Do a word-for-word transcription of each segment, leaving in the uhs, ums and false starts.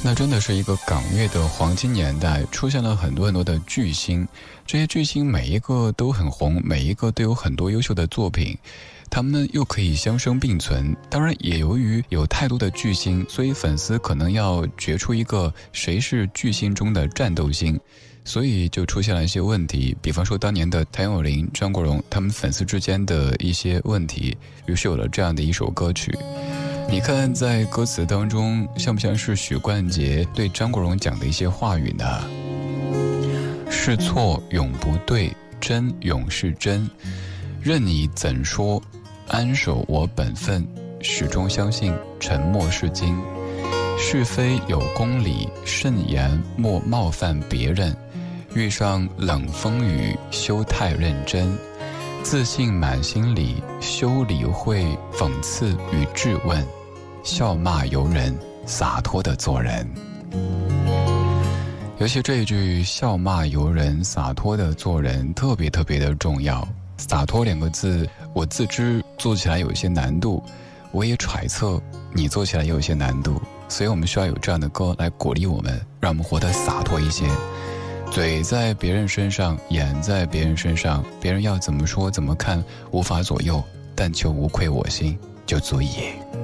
那真的是一个港乐的黄金年代，出现了很多很多的巨星，这些巨星每一个都很红，每一个都有很多优秀的作品，他们又可以相生并存。当然也由于有太多的巨星，所以粉丝可能要决出一个谁是巨星中的战斗星，所以就出现了一些问题，比方说当年的谭咏麟、张国荣他们粉丝之间的一些问题，于是有了这样的一首歌曲。你看在歌词当中像不像是许冠杰对张国荣讲的一些话语呢？是错永不对，真永是真，任你怎说，安守我本分，始终相信沉默是金。是非有公理，慎言莫冒犯别人，遇上冷风雨，休太认真。自信满心里，休理会讽刺与质问，笑骂由人，洒脱的做人。尤其这一句笑骂由人，洒脱的做人特别特别的重要。洒脱两个字我自知做起来有一些难度，我也揣测你做起来也有一些难度，所以我们需要有这样的歌来鼓励我们，让我们活得洒脱一些。嘴在别人身上，眼在别人身上，别人要怎么说怎么看无法左右，但求无愧我心就足矣。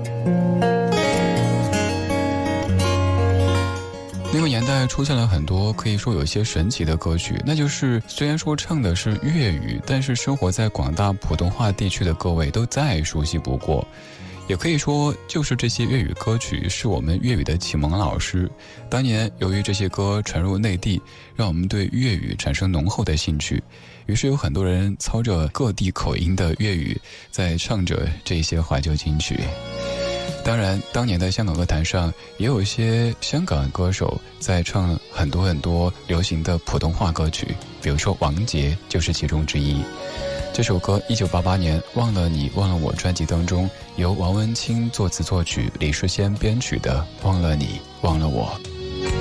那个年代出现了很多可以说有些神奇的歌曲，那就是虽然说唱的是粤语，但是生活在广大普通话地区的各位都再熟悉不过。也可以说就是这些粤语歌曲是我们粤语的启蒙老师。当年由于这些歌传入内地，让我们对粤语产生浓厚的兴趣，于是有很多人操着各地口音的粤语在唱着这些怀旧金曲。当然当年的香港歌坛上也有一些香港歌手在唱很多很多流行的普通话歌曲，比如说王杰就是其中之一。这首歌一九八八年忘了你忘了我专辑当中由王文清作词作曲，李世先编曲的忘了你忘了我。